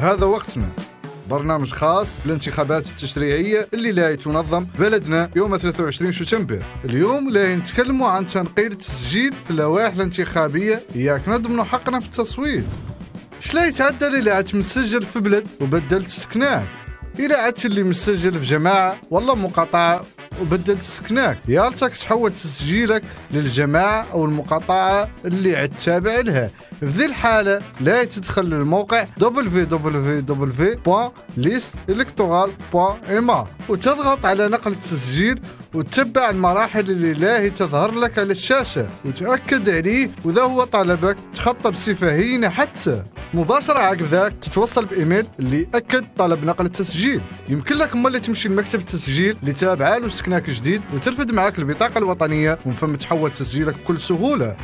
هذا وقتنا، برنامج خاص للانتخابات التشريعية اللي لا تنظم بلدنا يوم 23 شتنبر. اليوم لا نتكلموا عن تنقيل التسجيل في اللوائح الانتخابية، ياك نضمنوا حقنا في التصويت. شلا يتعدل إلا عدت مسجل في بلد وبدلت سكناك، إلا عدت اللي مسجل في جماعة والله مقاطعة وبدلت سكناك، يالتك تحول تسجيلك للجماعة أو المقاطعة اللي عد تابع لها. في ذي الحالة لا تدخل للموقع www.listelectoral.ma وتضغط على نقل التسجيل وتتبع المراحل اللي لاهي تظهر لك على الشاشة وتأكد عليه، وإذا هو طلبك تخطى بصفة هينة حتى مباشرة عقب ذاك تتوصل بإيميل اللي أكد طلب نقل التسجيل. يمكن لك مالي تمشي لمكتب التسجيل اللي تابعه له سكناك جديد وترفد معك البطاقة الوطنية ومن ثم تحول تسجيلك بكل سهولة.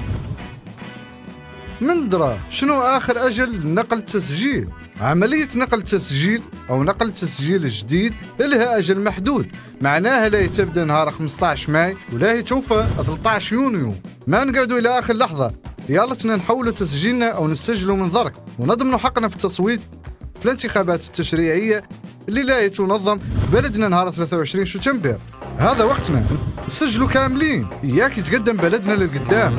من درا شنو آخر أجل لنقل التسجيل؟ عملية نقل التسجيل أو نقل التسجيل الجديد لها أجل محدود، معناها لا تبدأ نهار 15 ماي ولا توفى 13 يونيو. ما نقعدوا إلى آخر لحظة، يلا نحولوا تسجيلنا أو نسجلوا من ضرك ونضمنوا حقنا في التصويت في الانتخابات التشريعية اللي لا تنظم بلدنا نهار 23 شتنبر. هذا وقتنا، نسجلوا كاملين، إياك يتقدم بلدنا للقدام.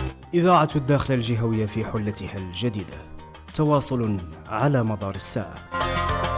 إذاعة الداخل الجهوية في حلتها الجديدة، تواصل على مدار الساعة.